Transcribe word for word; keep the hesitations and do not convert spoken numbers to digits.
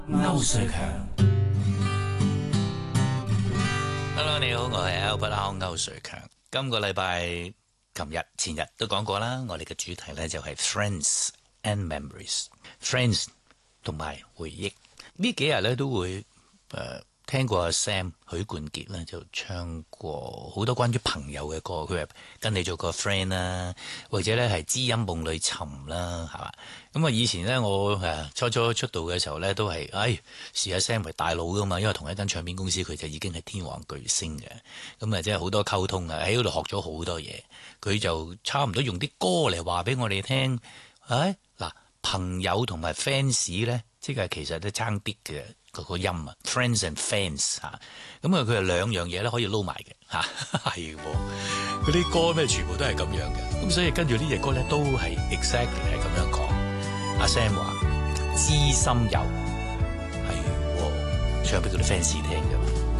歐瑞強 Hello， 你好，我係 Albert 歐瑞強。今個禮拜、琴日、前日都講過啦。我哋嘅主題呢就係 Friends and Memories，Friends 同埋回憶。呢幾日呢都會誒、呃、聽過阿 Sam 許冠傑呢就唱過好多關於朋友嘅歌。佢話跟你做個 friend 啦，或者呢係知音夢裏尋啦，係嘛？咁啊，以前呢，我誒初初出道嘅時候呢，都係，唉，視阿 Sam 為大佬噶嘛，因為同一間唱片公司，佢就已經係天王巨星嘅，咁啊，即係好多溝通啊，喺嗰度學咗好多嘢。佢就差唔多用啲歌嚟話俾我哋聽，唉，嗱，朋友同埋 fans 呢，即係其實都爭啲嘅嗰個音啊 ，friends and fans 嚇，咁啊，佢係兩樣嘢咧可以撈埋嘅嚇，係喎，嗰啲歌咩全部都係咁樣嘅，咁所以跟住呢隻歌咧都係 exactly 係咁樣講。阿 Sam 話知心友係喎，唱俾佢啲 fans 聽㗎嘛。